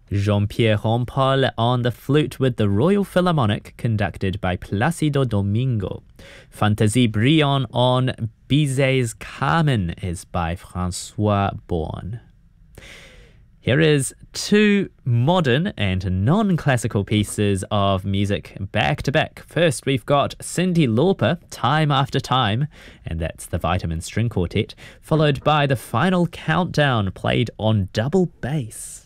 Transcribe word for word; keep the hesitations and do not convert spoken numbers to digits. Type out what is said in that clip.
Jean-Pierre Rampal on the flute with the Royal Philharmonic, conducted by Plácido Domingo. Fantasie Briand on Bizet's Carmen is by François Born. Here is two modern and non-classical pieces of music back to back. First, we've got Cyndi Lauper, Time After Time, and that's the Vitamin String Quartet, followed by the final countdown played on double bass.